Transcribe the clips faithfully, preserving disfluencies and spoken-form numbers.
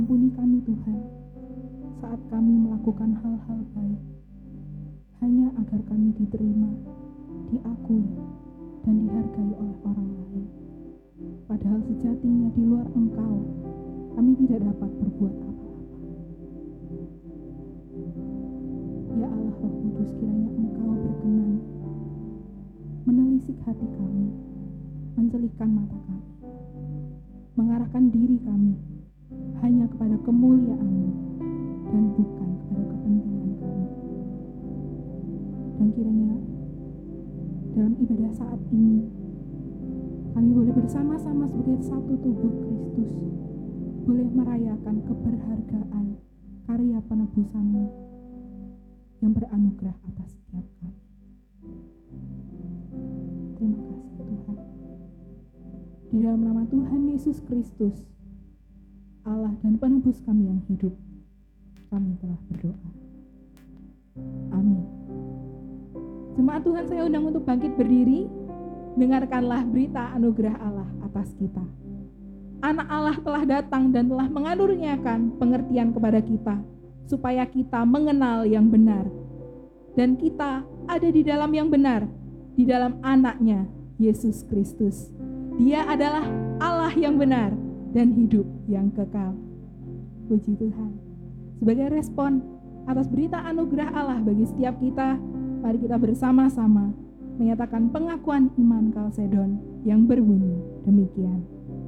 Ampuni kami Tuhan, saat kami melakukan hal-hal baik, hanya agar kami diterima, diakui, dan dihargai oleh orang lain. Padahal sejatinya di luar Engkau, kami tidak dapat berbuat apa-apa. Ya Allah Roh Kudus, kiranya Engkau berkenan menelisik hati kami, mencelikkan mata kami, mengarahkan diri kami hanya kepada kemuliaan-Mu dan bukan kepada kepentingan kami. Dan kiranya dalam ibadah saat ini kami boleh bersama-sama sebagai satu tubuh Kristus, boleh merayakan keberhargaan karya penebusan-Mu yang beranugerah atas setiap kami. Terima kasih Tuhan. Di dalam nama Tuhan Yesus Kristus, Allah dan penebus kami yang hidup, kami telah berdoa. Amin. Jemaat Tuhan, saya undang untuk bangkit berdiri. Dengarkanlah berita anugerah Allah atas kita. Anak Allah telah datang dan telah mengaruniakan pengertian kepada kita, supaya kita mengenal yang benar. Dan kita ada di dalam yang benar, di dalam anaknya, Yesus Kristus. Dia adalah Allah yang benar dan hidup yang kekal. Puji Tuhan. Sebagai respon atas berita anugerah Allah bagi setiap kita, mari kita bersama-sama menyatakan pengakuan iman Kalsedon yang berbunyi demikian.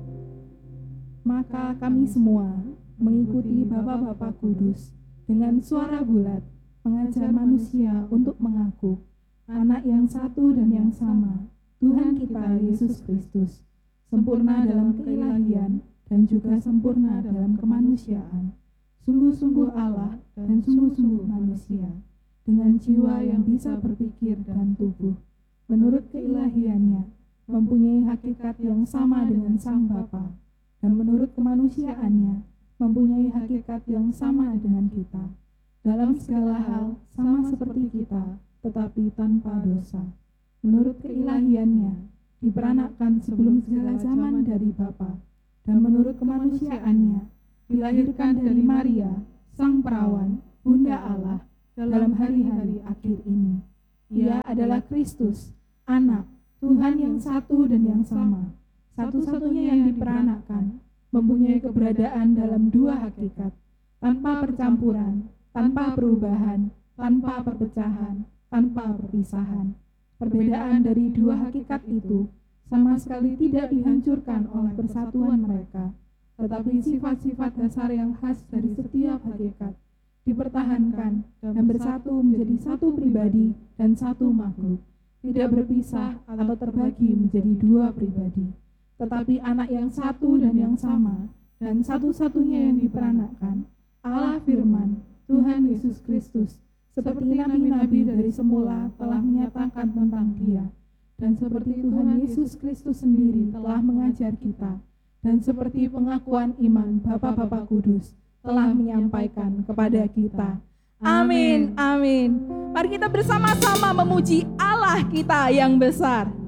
Maka kami semua mengikuti Bapa-Bapa Kudus dengan suara bulat mengajar manusia untuk mengaku anak yang satu dan yang sama, Tuhan kita Yesus Kristus, sempurna dalam keilahian dan juga sempurna dalam kemanusiaan, sungguh-sungguh Allah dan sungguh-sungguh manusia, dengan jiwa yang bisa berpikir dan tubuh, menurut keilahiannya, mempunyai hakikat yang sama dengan Sang Bapa, dan menurut kemanusiaannya, mempunyai hakikat yang sama dengan kita, dalam segala hal sama seperti kita, tetapi tanpa dosa. Menurut keilahiannya, diperanakkan sebelum segala zaman dari Bapa, dan menurut kemanusiaannya, dilahirkan dari Maria, Sang Perawan, Bunda Allah, dalam hari-hari akhir ini. Ia adalah Kristus, Anak, Tuhan yang satu dan yang sama, satu-satunya yang diperanakkan, mempunyai keberadaan dalam dua hakikat, tanpa percampuran, tanpa perubahan, tanpa perpecahan, tanpa perpisahan. Perbedaan dari dua hakikat itu sama sekali tidak dihancurkan oleh persatuan mereka, tetapi sifat-sifat dasar yang khas dari setiap hakikat dipertahankan dan bersatu menjadi satu pribadi dan satu makhluk, tidak berpisah atau terbagi menjadi dua pribadi, tetapi anak yang satu dan yang sama, dan satu-satunya yang diperanakkan, Allah Firman, Tuhan Yesus Kristus, seperti nabi-nabi dari semula telah menyatakan tentang Dia, dan seperti Tuhan Yesus Kristus sendiri telah mengajar kita, dan seperti pengakuan iman Bapa-Bapa Kudus telah menyampaikan kepada kita. Amin, amin. Mari kita bersama-sama memuji Allah kita yang besar.